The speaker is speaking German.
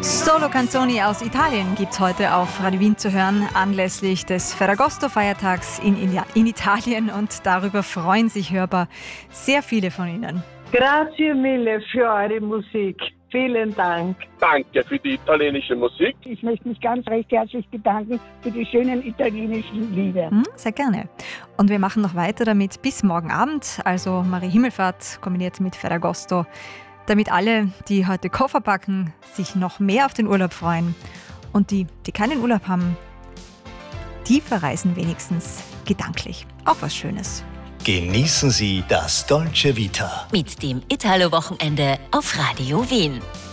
Solo Canzoni aus Italien gibt es heute auf Radio Wien zu hören, anlässlich des Ferragosto-Feiertags in Italien, und darüber freuen sich hörbar sehr viele von Ihnen. Grazie mille für eure Musik. Vielen Dank. Danke für die italienische Musik. Ich möchte mich ganz recht herzlich bedanken für die schönen italienischen Lieder. Sehr gerne. Und wir machen noch weiter damit bis morgen Abend, also Marie Himmelfahrt kombiniert mit Ferragosto, damit alle, die heute Koffer packen, sich noch mehr auf den Urlaub freuen. Und die keinen Urlaub haben, die verreisen wenigstens gedanklich. Auch was Schönes. Genießen Sie das Dolce Vita mit dem Italo-Wochenende auf Radio Wien.